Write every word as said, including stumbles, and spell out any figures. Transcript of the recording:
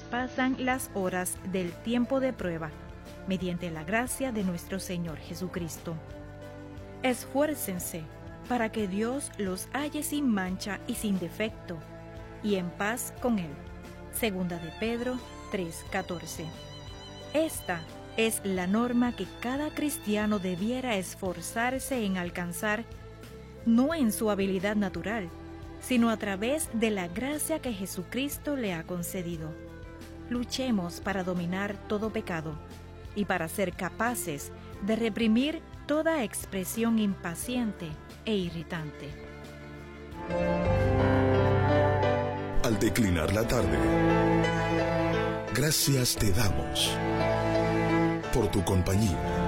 pasan las horas del tiempo de prueba, mediante la gracia de nuestro Señor Jesucristo. Esfuércense para que Dios los halle sin mancha y sin defecto, y en paz con Él. Segunda de Pedro tres catorce. Esta es la norma que cada cristiano debiera esforzarse en alcanzar, no en su habilidad natural, sino a través de la gracia que Jesucristo le ha concedido. Luchemos para dominar todo pecado y para ser capaces de reprimir toda expresión impaciente e irritante. Al declinar la tarde, gracias te damos por tu compañía.